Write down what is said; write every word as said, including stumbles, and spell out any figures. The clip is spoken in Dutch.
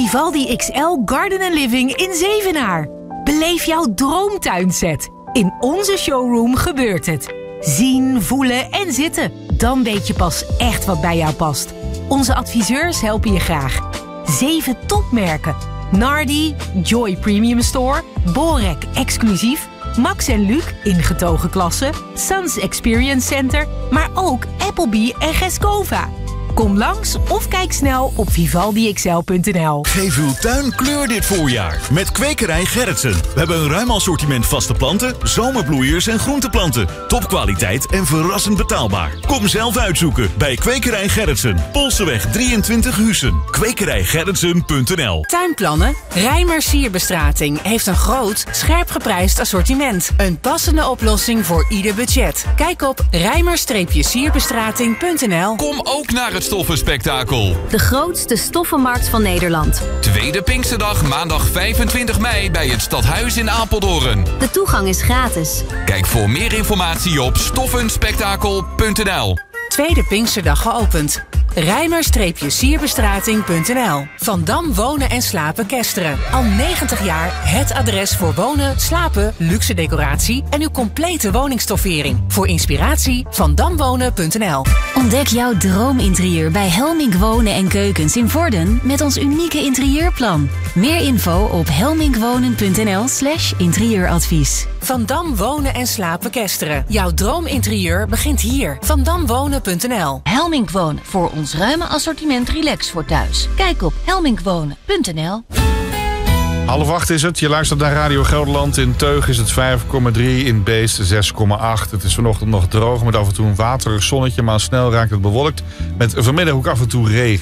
Vivaldi X L Garden and Living in Zevenaar. Beleef jouw droomtuinset. In onze showroom gebeurt het. Zien, voelen en zitten. Dan weet je pas echt wat bij jou past. Onze adviseurs helpen je graag. Zeven topmerken. Nardi, Joy Premium Store, Borek Exclusief, Max en Luc ingetogen klasse, Sans Experience Center, maar ook Applebee en Gescova. Kom langs of kijk snel op vivaldi x l punt n l. Geef uw tuin kleur dit voorjaar met Kwekerij Gerritsen. We hebben een ruim assortiment vaste planten, zomerbloeiers en groenteplanten. Topkwaliteit en verrassend betaalbaar. Kom zelf uitzoeken bij Kwekerij Gerritsen. Polseweg drieëntwintig Huissen. kwekerij gerritsen punt n l. Tuinplannen? Rijmer Sierbestrating heeft een groot, scherp geprijsd assortiment. Een passende oplossing voor ieder budget. Kijk op rijmer sierbestrating punt n l. Kom ook naar het Stoffenspektakel. De grootste stoffenmarkt van Nederland. Tweede Pinksterdag, maandag vijfentwintig mei bij het Stadhuis in Apeldoorn. De toegang is gratis. Kijk voor meer informatie op stoffenspektakel punt n l. Tweede Pinksterdag geopend. rijmer-sierbestrating punt n l. Van Dam Wonen en Slapen Kesteren. Al negentig jaar het adres voor wonen, slapen, luxe decoratie en uw complete woningstoffering. Voor inspiratie van damwonen punt n l. Ontdek jouw droominterieur bij Helmink Wonen en Keukens in Vorden met ons unieke interieurplan. Meer info op helminkwonen punt n l slash interieuradvies. Van Dam Wonen en Slapen Kesteren. Jouw droominterieur begint hier. van dam wonen punt n l. Helmink Wonen, voor ons ruime assortiment relax voor thuis. Kijk op helminkwonen punt n l. Half acht is het. Je luistert naar Radio Gelderland. In Teug is het vijf komma drie, in Beest zes komma acht. Het is vanochtend nog droog met af en toe een waterig zonnetje, maar snel raakt het bewolkt. Met vanmiddag ook af en toe regen.